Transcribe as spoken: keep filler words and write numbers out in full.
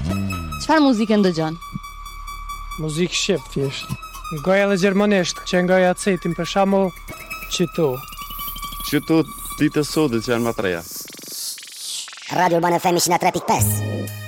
Çfarë muzikë ndëgjon? Muzikë shqip thjesht. Goja dhe gjermanisht, që ngoja acetin për shembull qëtu. Qëtu ditë sodit që janë më treja. Radio Urbana F M one oh three point five.